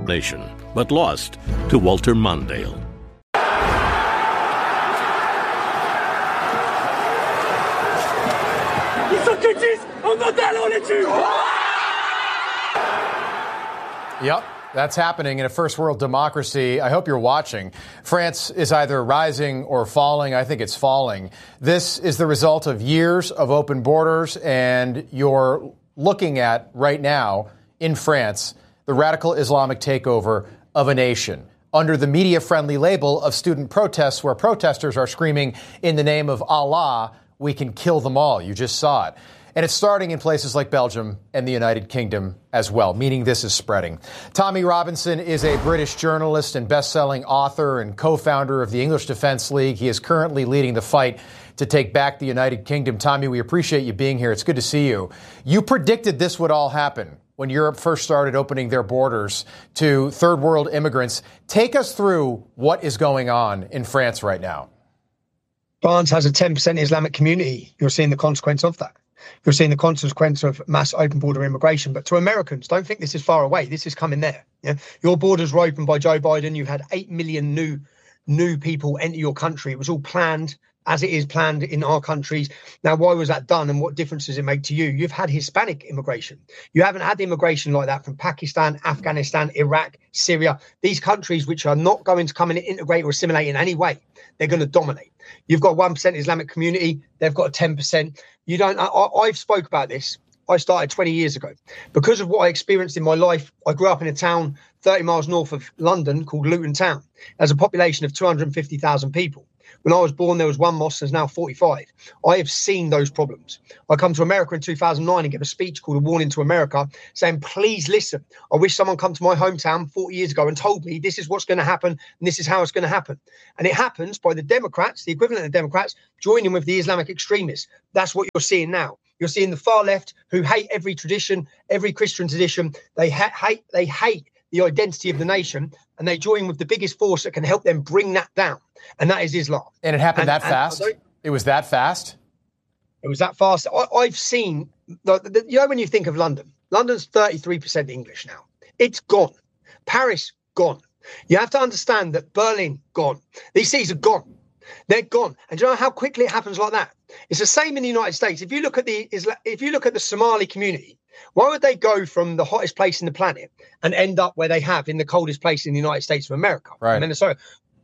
nation, but lost to Walter Mondale. Yep, that's happening in a first world democracy. I hope you're watching. France is either rising or falling. I think it's falling. This is the result of years of open borders, and you're looking at right now in France the radical Islamic takeover of a nation under the media-friendly label of student protests, where protesters are screaming, in the name of Allah, we can kill them all. You just saw it. And it's starting in places like Belgium and the United Kingdom as well, meaning this is spreading. Tommy Robinson is a British journalist and best-selling author and co-founder of the English Defence League. He is currently leading the fight to take back the United Kingdom. Tommy, we appreciate you being here. It's good to see you. You predicted this would all happen when Europe first started opening their borders to third world immigrants. Take us through what is going on in France right now. France has a 10% Islamic community. You're seeing the consequence of that. You're seeing the consequence of mass open border immigration. But to Americans, don't think this is far away. This is coming there. Yeah? Your borders were opened by Joe Biden. You had 8 million new people enter your country. It was all planned, as it is planned in our countries. Now, why was that done, and what difference does it make to you? You've had Hispanic immigration. You haven't had immigration like that from Pakistan, Afghanistan, Iraq, Syria. These countries which are not going to come and integrate or assimilate in any way. They're going to dominate. You've got 1% Islamic community. They've got 10%. You don't. I've spoke about this. I started 20 years ago. Because of what I experienced in my life, I grew up in a town 30 miles north of London called Luton Town. There's a population of 250,000 people. When I was born, there was one mosque. There's now 45. I have seen those problems. I come to America in 2009 and give a speech called A Warning to America, saying, please listen. I wish someone come to my hometown 40 years ago and told me this is what's going to happen and this is how it's going to happen. And it happens by the Democrats, the equivalent of the Democrats, joining with the Islamic extremists. That's what you're seeing now. You're seeing the far left who hate every tradition, every Christian tradition. They hate the identity of the nation, and they join with the biggest force that can help them bring that down, and that is Islam. And it happened that fast? It was that fast? It was that fast. I've seen, when you think of London, London's 33% English now. It's gone. Paris, gone. You have to understand that Berlin, gone. These cities are gone. They're gone. And do you know how quickly it happens like that? It's the same in the United States. If you look at the Somali community, why would they go from the hottest place in the planet and end up where they have in the coldest place in the United States of America, right. Minnesota?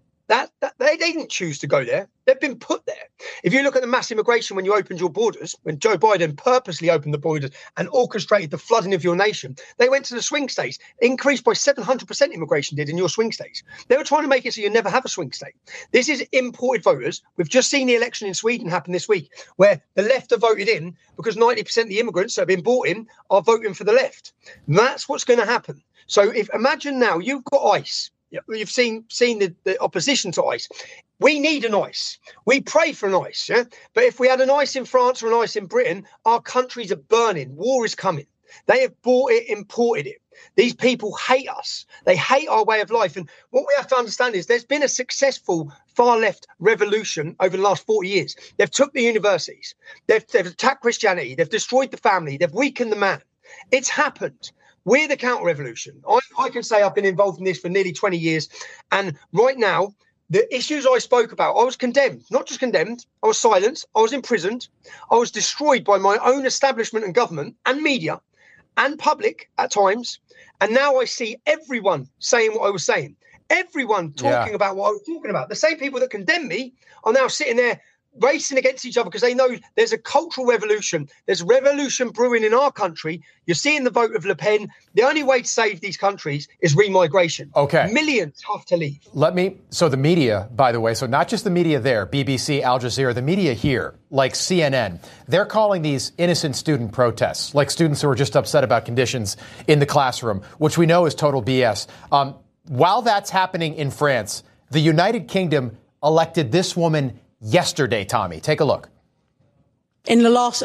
They didn't choose to go there. They've been put there. If you look at the mass immigration when you opened your borders, when Joe Biden purposely opened the borders and orchestrated the flooding of your nation, they went to the swing states. Increased by 700% immigration did in your swing states. They were trying to make it so you never have a swing state. This is imported voters. We've just seen the election in Sweden happen this week, where the left have voted in because 90% of the immigrants that have been brought in are voting for the left. That's what's going to happen. So imagine now you've got ICE. You've seen the opposition to ICE. We need an ICE. We pray for an ICE, yeah? But if we had an ICE in France or an ICE in Britain, our countries are burning. War is coming. They have bought it, imported it. These people hate us. They hate our way of life. And what we have to understand is there's been a successful far-left revolution over the last 40 years. They've took the universities. They've attacked Christianity. They've destroyed the family. They've weakened the man. It's happened. We're the counter-revolution. I can say I've been involved in this for nearly 20 years. And right now, the issues I spoke about, I was condemned. Not just condemned, I was silenced, I was imprisoned, I was destroyed by my own establishment and government and media and public at times. And now I see everyone saying what I was saying. Everyone talking about what I was talking about. The same people that condemned me are now sitting there racing against each other because they know there's a cultural revolution. There's revolution brewing in our country. You're seeing the vote of Le Pen. The only way to save these countries is remigration. Okay. Millions have to leave. So the media, by the way, so not just the media there, BBC, Al Jazeera, the media here, like CNN, they're calling these innocent student protests, like students who are just upset about conditions in the classroom, which we know is total BS. While that's happening in France, the United Kingdom elected this woman yesterday, Tommy. Take a look. In the last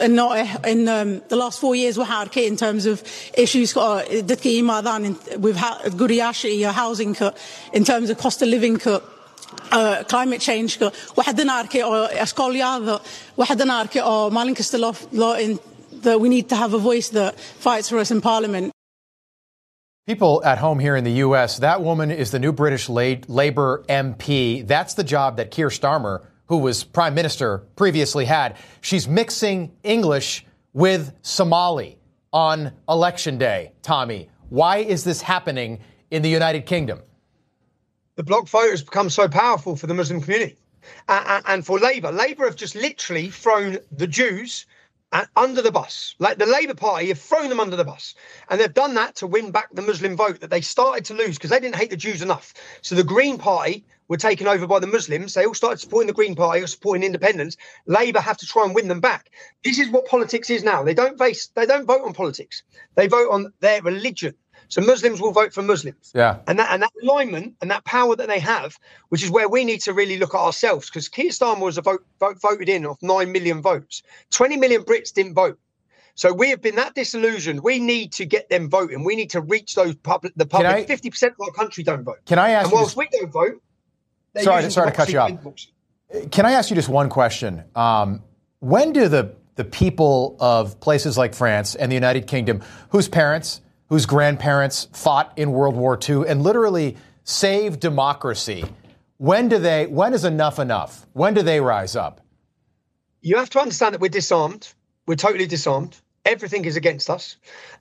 4 years, waxaa arkay in terms of issues dadka yimaadaan we've had guriyasha iyo housing in terms of cost of living climate change waxaadana arkay oo askoolyada waxaadana arkay oo maalin kasta loo that we need to have a voice that fights for us in parliament. People at home here in the U.S., that woman is the new British Labour MP. That's the job that Keir Starmer, who was prime minister, previously had. She's mixing English with Somali on election day. Tommy, why is this happening in the United Kingdom? The bloc vote has become so powerful for the Muslim community. And for Labour. Labour have just literally thrown the Jews under the bus. Like the Labour Party have thrown them under the bus. And they've done that to win back the Muslim vote that they started to lose because they didn't hate the Jews enough. So the Green Party were taken over by the Muslims. They all started supporting the Green Party or supporting independence. Labour have to try and win them back. This is what politics is now. They don't vote on politics. They vote on their religion. So Muslims will vote for Muslims. Yeah. And that alignment and that power that they have, which is where we need to really look at ourselves, because Keir Starmer was voted in of 9 million votes. 20 million Brits didn't vote. So we have been that disillusioned. We need to get them voting. We need to reach the public. 50% of our country don't vote. Can I ask and whilst we don't vote, sorry to cut you off. Can I ask you just one question? When do the people of places like France and the United Kingdom, whose parents, whose grandparents fought in World War II and literally saved democracy, when is enough enough? When do they rise up? You have to understand that we're disarmed. We're totally disarmed. Everything is against us.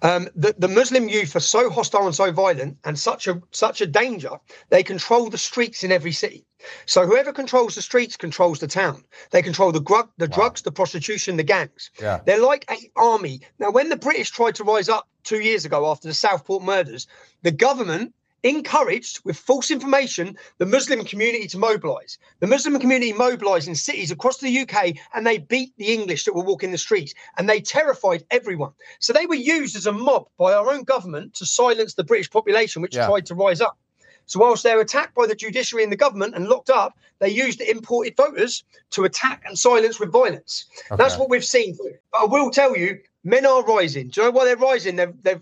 The Muslim youth are so hostile and so violent and such a danger, they control the streets in every city. So whoever controls the streets controls the town. They control the drugs, the prostitution, the gangs. Yeah. They're like an army. Now, when the British tried to rise up 2 years ago after the Southport murders, the government encouraged, with false information, the Muslim community to mobilise. The Muslim community mobilised in cities across the UK, and they beat the English that were walking the streets, and they terrified everyone. So they were used as a mob by our own government to silence the British population, which tried to rise up. So whilst they're attacked by the judiciary and the government and locked up, they used the imported voters to attack and silence with violence. Okay. That's what we've seen. But I will tell you, men are rising. Do you know why they're rising?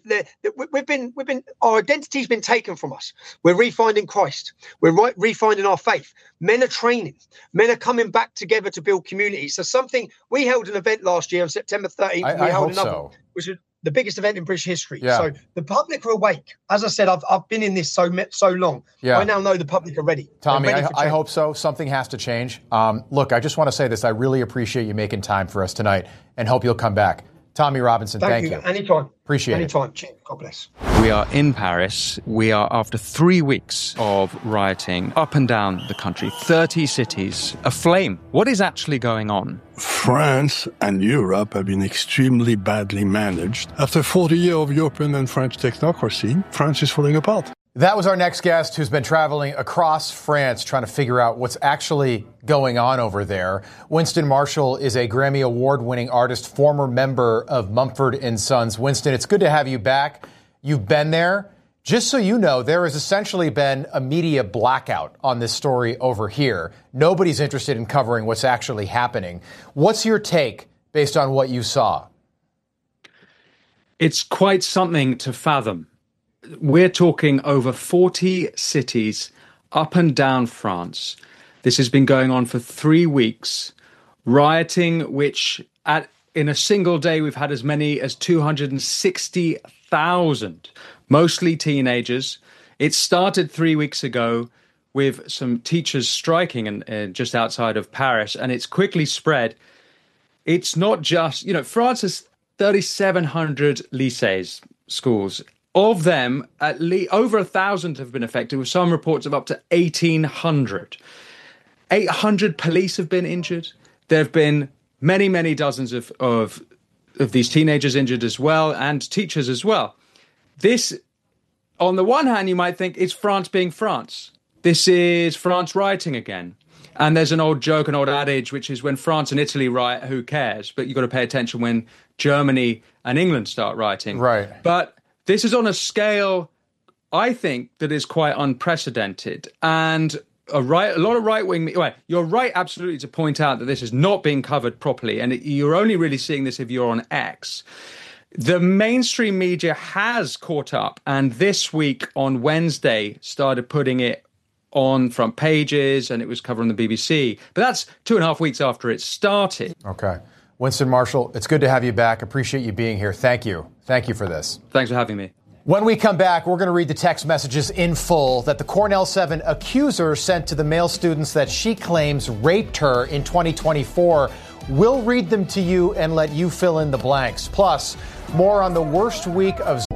Our identity's been taken from us. We're refinding Christ. We're refinding our faith. Men are training. Men are coming back together to build communities. So we held an event last year on September 13th. I hope so. Which was the biggest event in British history. Yeah. So the public are awake. As I said, I've been in this so long. Yeah. I now know the public are ready. Tommy, I hope so. Something has to change. Look, I just want to say this. I really appreciate you making time for us tonight and hope you'll come back. Tommy Robinson, thank you. Anytime. Appreciate it. Anytime. God bless. We are in Paris. We are after 3 weeks of rioting up and down the country, 30 cities aflame. What is actually going on? France and Europe have been extremely badly managed. After 40 years of European and French technocracy, France is falling apart. That was our next guest, who's been traveling across France trying to figure out what's actually going on over there. Winston Marshall is a Grammy Award-winning artist, former member of Mumford & Sons. Winston, it's good to have you back. You've been there. Just so you know, there has essentially been a media blackout on this story over here. Nobody's interested in covering what's actually happening. What's your take based on what you saw? It's quite something to fathom. We're talking over 40 cities up and down France. This has been going on for 3 weeks. Rioting, which in a single day, we've had as many as 260,000, mostly teenagers. It started 3 weeks ago with some teachers striking just outside of Paris, and it's quickly spread. It's not just, France has 3,700 lycées, schools. Of them, at least over 1,000 have been affected, with some reports of up to 1,800. 800 police have been injured. There have been many, many dozens of these teenagers injured as well, and teachers as well. This, on the one hand, you might think it's France being France. This is France rioting again. And there's an old joke, an old adage, which is when France and Italy riot, who cares? But you've got to pay attention when Germany and England start rioting. Right. But this is on a scale, I think, that is quite unprecedented. And a lot of right-wing... Well, you're right, absolutely, to point out that this is not being covered properly. And you're only really seeing this if you're on X. The mainstream media has caught up. And this week, on Wednesday, started putting it on front pages. And it was covering the BBC. But that's 2.5 weeks after it started. Okay. Winston Marshall, it's good to have you back. Appreciate you being here. Thank you. Thank you for this. Thanks for having me. When we come back, we're going to read the text messages in full that the Cornell 7 accuser sent to the male students that she claims raped her in 2024. We'll read them to you and let you fill in the blanks. Plus, more on the worst week of